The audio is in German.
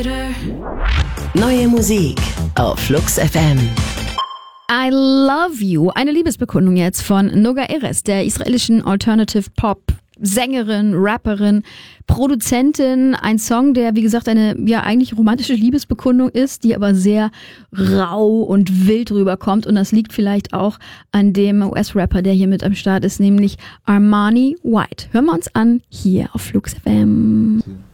Neue Musik auf Flux FM. I Love You. Eine Liebesbekundung jetzt von Noga Erez, der israelischen Alternative Pop Sängerin, Rapperin, Produzentin. Ein Song, der wie gesagt eine eigentlich romantische Liebesbekundung ist, die aber sehr rau und wild rüberkommt. Und das liegt vielleicht auch an dem US-Rapper, der hier mit am Start ist, nämlich Armani White. Hören wir uns an hier auf Flux FM.